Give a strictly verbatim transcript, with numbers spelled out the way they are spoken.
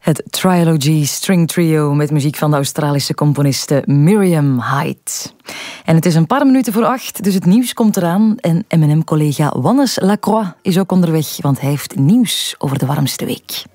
Het Trilogy String Trio met muziek van de Australische componiste Miriam Hyde. En het is een paar minuten voor acht, dus het nieuws komt eraan. En M en M-collega Wannes Lacroix is ook onderweg, want hij heeft nieuws over de warmste week.